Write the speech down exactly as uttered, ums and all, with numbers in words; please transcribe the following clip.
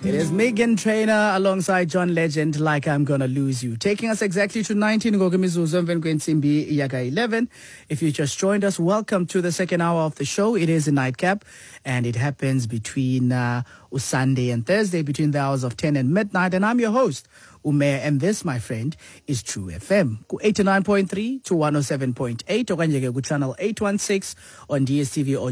It is Megan Trainor alongside John Legend, Like I'm Gonna Lose You. Taking us exactly to nineteen ngokemizuzu emveni kwentsimbi yaka eleven. If you just joined us, welcome to the second hour of the show. It is a nightcap, and it happens between uh, Sunday and Thursday, between the hours of ten and midnight. And I'm your host, Ume, and this, my friend, is True F M. eighty-nine point three to one oh seven point eight, okanye ke ku channel eight one six on D S T V or